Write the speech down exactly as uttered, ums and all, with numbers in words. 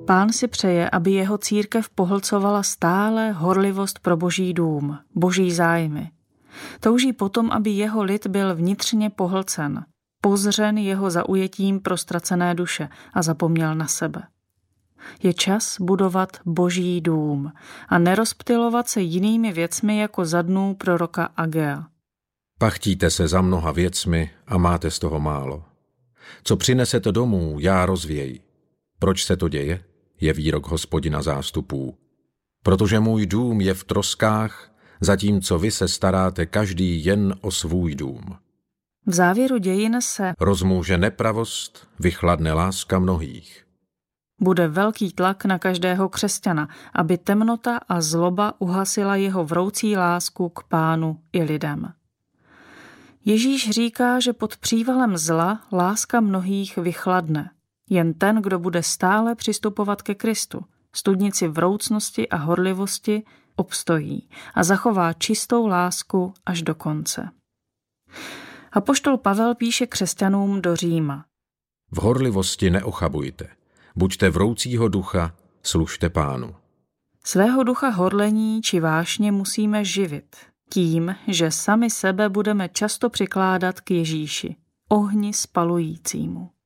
Pán si přeje, aby jeho církev pohlcovala stále horlivost pro boží dům, boží zájmy. Touží potom, aby jeho lid byl vnitřně pohlcen, pozřen jeho zaujetím pro ztracené duše a zapomněl na sebe. Je čas budovat boží dům a nerozptylovat se jinými věcmi jako za dnů proroka Agea. Pachtíte se za mnoha věcmi a máte z toho málo. Co přinesete domů, já rozvěj. Proč se to děje? Je výrok Hospodina zástupů. Protože můj dům je v troskách, zatímco vy se staráte každý jen o svůj dům. V závěru dějin se rozmůže nepravost, vychladne láska mnohých. Bude velký tlak na každého křesťana, aby temnota a zloba uhasila jeho vroucí lásku k Pánu i lidem. Ježíš říká, že pod přívalem zla láska mnohých vychladne. Jen ten, kdo bude stále přistupovat ke Kristu, studnici vroucnosti a horlivosti, obstojí a zachová čistou lásku až do konce. Apoštol Pavel píše křesťanům do Říma. V horlivosti neochabujte. Buďte vroucího ducha, služte Pánu. Svého ducha horlení či vášně musíme živit tím, že sami sebe budeme často přikládat k Ježíši, ohni spalujícímu.